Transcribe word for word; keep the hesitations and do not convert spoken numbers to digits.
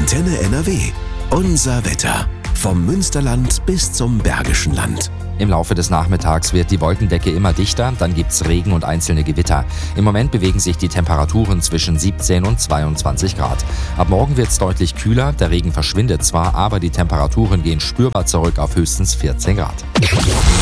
Antenne N R W. Unser Wetter. Vom Münsterland bis zum Bergischen Land. Im Laufe des Nachmittags wird die Wolkendecke immer dichter, dann gibt's Regen und einzelne Gewitter. Im Moment bewegen sich die Temperaturen zwischen siebzehn und zweiundzwanzig Grad. Ab morgen wird's deutlich kühler, der Regen verschwindet zwar, aber die Temperaturen gehen spürbar zurück auf höchstens vierzehn Grad.